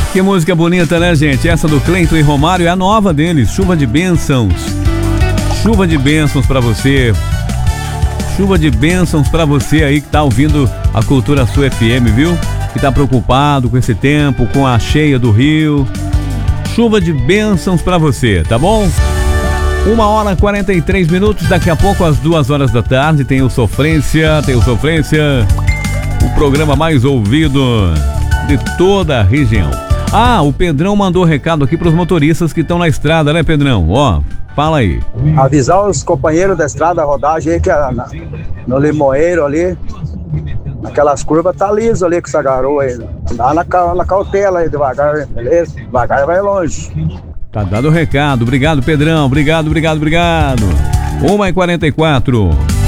Que música bonita, né, gente? Essa do Cleiton e Romário é a nova deles, Chuva de Bênçãos. Chuva de bênçãos pra você. Chuva de bênçãos pra você aí que tá ouvindo a Cultura Sul FM, viu? Que tá preocupado com esse tempo, com a cheia do rio. Chuva de bênçãos pra você, tá bom? 1h43, daqui a pouco às 2h da tarde tem o Sofrência, o programa mais ouvido de toda a região. Ah, o Pedrão mandou recado aqui pros motoristas que estão na estrada, né, Pedrão? Ó, fala aí. Avisar os companheiros da estrada, a rodagem aí, que no Limoeiro ali, naquelas curvas, tá liso ali com essa garoa aí. Dá na cautela aí, devagar, beleza? Devagar vai longe. Tá dado o recado. Obrigado, Pedrão. Obrigado. 1h44.